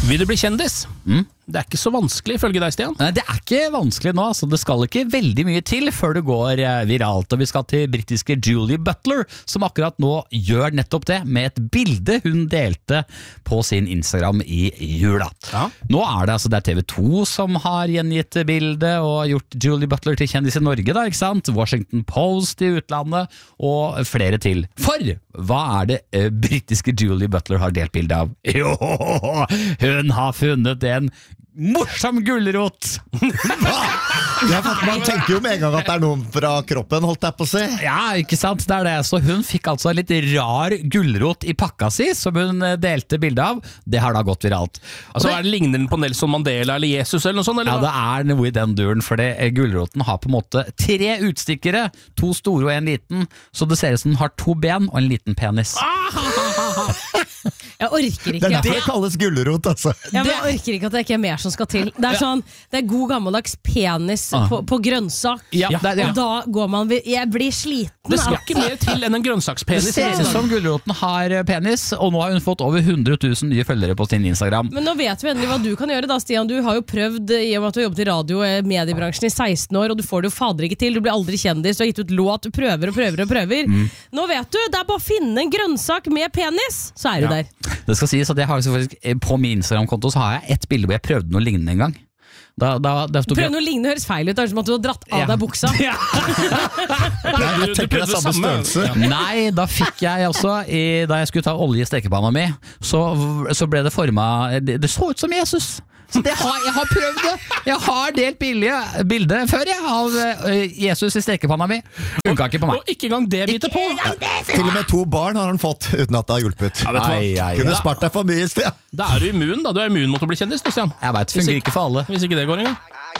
Vil du bli kjendis? Det ikke så vanskelig, ifølge deg, Stian. Nei, det ikke vanskelig nå, så det skal ikke veldig mye til før det går viralt. Og vi skal til britiske Julie Butler, som akkurat nå gjør nettopp det, med et bilde hun delte på sin Instagram i jula. Ja. Nå det altså det TV2 som har gjengitt bildet og gjort Julie Butler til kjendis i Norge, da, ikke sant? Washington Post i utlandet, og flere til. For hva det britiske Julie Butler har delt bilde av? Jo, hun har funnet en morsom gulrot. Man tenker jo med en gang at det noen fra kroppen, holdt jeg på å si. Ja, ikke sant, det det. Så hun fikk altså en litt rar gulrot i pakka si, som hun delte bilde av. Det har da gått viralt. Altså, det ligner den på Nelson Mandela eller Jesus eller noe sånt? Eller? Ja, det noe i den duren, for gulroten har på en måte 3 utstikkere, 2 store og 1 liten, så det ser ut som den har 2 ben og en liten penis. Jeg orker ikke. Det kalles gulrot, altså. Ja, men jeg orker ikke at det ikke mer som skal til. Det sånn, det god gammeldags penis på grønnsak. Ja. Og da går man, jeg blir sliten. Det skal ikke mer til enn en grønnsakspenis. Det ser ut som gulroten har penis, og nå har hun fått over 100 000 nye følgere på sin Instagram. Men nå vet vi endelig hva du kan gjøre da, Stian. Du har jo prøvd, i og med at du har jobbet i radio og mediebransjen i 16 år, og du får det jo fader ikke til. Du blir aldri kjendis, du har gitt ut låt, du prøver og prøver og prøver. Nå vet du, det bare å finne en grønnsak med penis, så du der. Det skal sies at jeg har på min Instagram-konto så har jeg et bilde hvor jeg prøvde noe lignende en gang. Prøv noe lignende høres feil ut, det som at du har dratt av deg buksa. Nei, jeg tenker det samme størrelse. Nei, da fikk jeg også, da jeg skulle ta olje i stekepanna mi, så ble det formet, det så ut som Jesus. Så jeg har prøvd det. Jeg har delt bilde før av Jesus i stekepanna mi. Funka ikke på meg. Og ikke engang det biter på. Til og med 2 barn har han fått uten at det har hjulpet. Kunne spart deg for mye i sted. Da du immun, da. Du immun mot å bli kjendis, Stian. Jeg vet, fungerer ikke for alle. Hvis ikke det går engang.